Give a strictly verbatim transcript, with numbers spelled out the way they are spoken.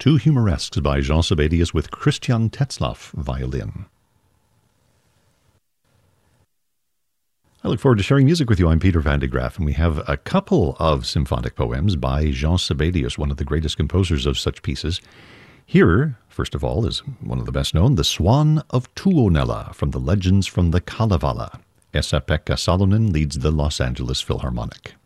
Two Humoresques by Jean Sibelius with Christian Tetzlaff, violin. I look forward to sharing music with you. I'm Peter van de Graaff, and we have a couple of symphonic poems by Jean Sibelius, one of the greatest composers of such pieces. Here, first of all, is one of the best known, The Swan of Tuonela, from the Legends from the Kalevala. Esa-Pekka Salonen leads the Los Angeles Philharmonic.